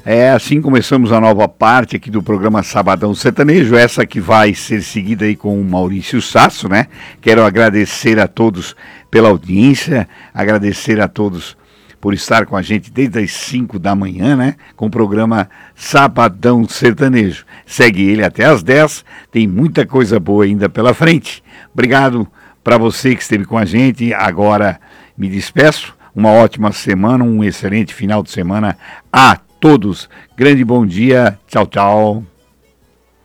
Assim começamos a nova parte aqui do programa Sabadão Sertanejo, essa que vai ser seguida aí com o Maurício Sasso, né? Quero agradecer a todos pela audiência, agradecer a todos por estar com a gente desde as 5 da manhã, né? Com o programa Sabadão Sertanejo. Segue ele até as 10, tem muita coisa boa ainda pela frente. Obrigado para você que esteve com a gente, agora me despeço. Uma ótima semana, um excelente final de semana a todos. Grande bom dia, tchau, tchau.